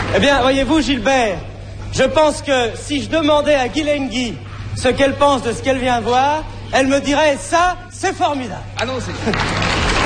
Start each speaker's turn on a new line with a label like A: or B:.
A: Eh bien, voyez-vous, Gilbert, je pense que si je demandais à Guylaine Guy ce qu'elle pense de ce qu'elle vient voir, elle me dirait, ça, c'est formidable.
B: Ah non, c'est...